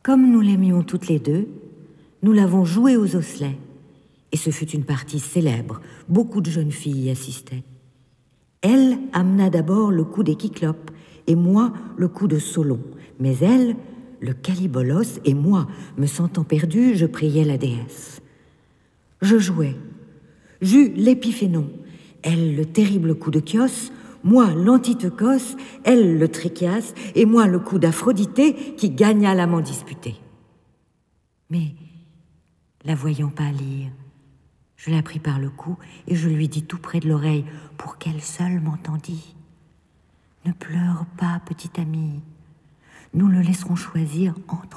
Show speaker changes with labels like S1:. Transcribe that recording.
S1: Comme nous l'aimions toutes les deux, nous l'avons joué aux osselets. Et ce fut une partie célèbre. Beaucoup de jeunes filles y assistaient. Elle amena d'abord le coup des Kyklopes et moi le coup de Solon. Mais elle, le Callibolos, et moi, me sentant perdu, je priais la déesse. Je jouais. J'eus l'Épiphénon, elle le terrible coup de Chios, moi l'Antithecos, elle le Tréchias, et moi le coup d'Aphrodité qui gagna l'amant disputé. Mais, la voyant pâlir, je la pris par le cou et je lui dis tout près de l'oreille pour qu'elle seule m'entendît. « Ne pleure pas, petite amie, nous le laisserons choisir entre nous. »